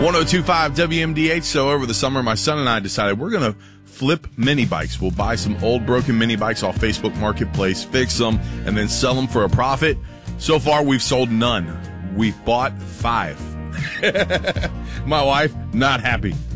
1025 WMDH. So over the summer, my son and I decided we're going to flip mini bikes. We'll buy some old broken mini bikes off Facebook Marketplace, fix them, and then sell them for a profit. So far, we've sold none. We've bought 5. My wife, not happy.